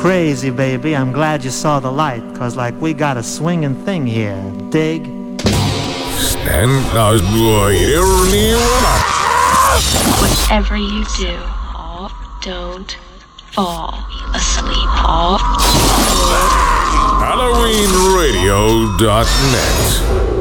crazy, baby. I'm glad you saw the light, 'cause like we got a swinging thing here. Dig? Whatever you do, don't fall asleep. HalloweenRadio.net